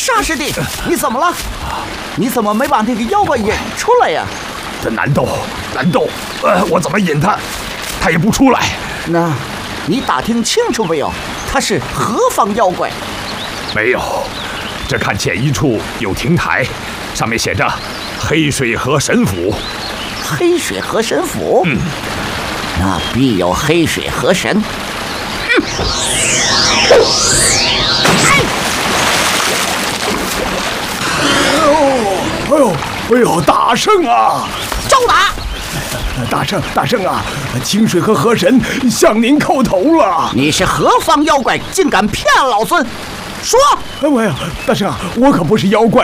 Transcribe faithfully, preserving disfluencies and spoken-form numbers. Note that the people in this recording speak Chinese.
沙师弟，你怎么了？你怎么没把那个妖怪引出来呀？ 这难道难道呃，我怎么引他，他也不出来？ 那，你打听清楚没有？他是何方妖怪？ 没有，只看前一处有亭台，上面写着“黑水河神府”。 黑水河神府？嗯，那必有黑水河神。嗯， 哎呦，哎呦，大圣啊！ 招打！ 大圣，大圣啊！清水河河神向您叩头了。 你是何方妖怪，竟敢骗老孙？说！ 哎呀，大圣啊，我可不是妖怪。